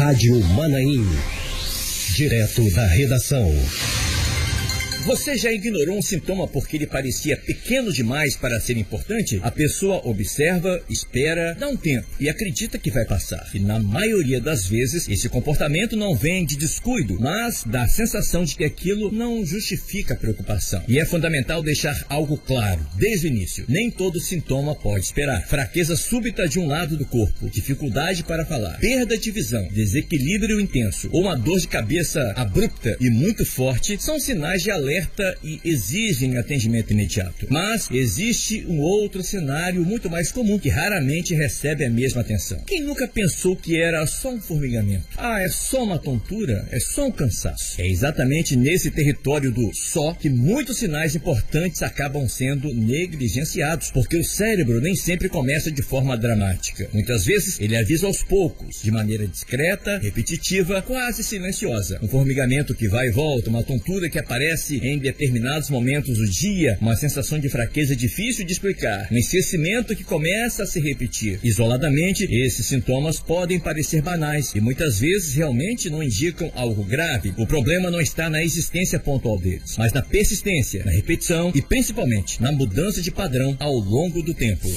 Rádio Manaim. Direto da redação. Você já ignorou um sintoma porque ele parecia pequeno demais para ser importante? A pessoa observa, espera, dá um tempo e acredita que vai passar. E na maioria das vezes, esse comportamento não vem de descuido, mas dá a sensação de que aquilo não justifica a preocupação. E é fundamental deixar algo claro, desde o início. Nem todo sintoma pode esperar. Fraqueza súbita de um lado do corpo, dificuldade para falar, perda de visão, desequilíbrio intenso ou uma dor de cabeça abrupta e muito forte são sinais de alerta e exigem atendimento imediato. Mas existe um outro cenário muito mais comum que raramente recebe a mesma atenção. Quem nunca pensou que era só um formigamento? É só uma tontura? É só um cansaço? É exatamente nesse território do só que muitos sinais importantes acabam sendo negligenciados, porque o cérebro nem sempre começa de forma dramática. Muitas vezes ele avisa aos poucos, de maneira discreta, repetitiva, quase silenciosa. Um formigamento que vai e volta, uma tontura que aparece em determinados momentos do dia, uma sensação de fraqueza difícil de explicar, um esquecimento que começa a se repetir. Isoladamente, esses sintomas podem parecer banais e muitas vezes realmente não indicam algo grave. O problema não está na existência pontual deles, mas na persistência, na repetição e principalmente na mudança de padrão ao longo do tempo.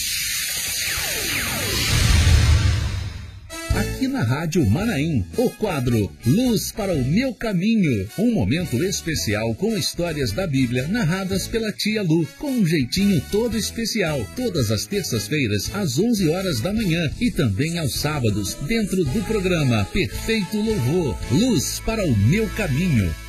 Aqui na Rádio Manaim, o quadro Luz para o Meu Caminho. Um momento especial com histórias da Bíblia narradas pela tia Lu, com um jeitinho todo especial. Todas as terças-feiras, às 11 horas da manhã e também aos sábados, dentro do programa Perfeito Louvor. Luz para o Meu Caminho.